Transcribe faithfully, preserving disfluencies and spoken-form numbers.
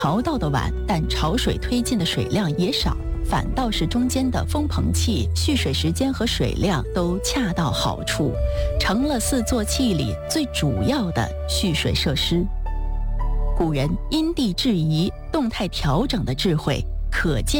潮倒的晚，但潮水推进的水量也少，反倒是中间的风棚器蓄水时间和水量都恰到好处，成了四座器里最主要的蓄水设施。古人因地制宜、动态调整的智慧可见